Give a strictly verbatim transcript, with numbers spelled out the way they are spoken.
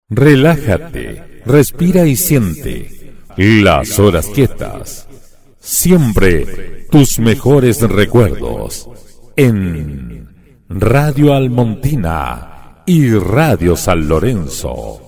Relájate, respira y siente las horas quietas. Siempre tus mejores recuerdos en Radio Almontina y Radio San Lorenzo.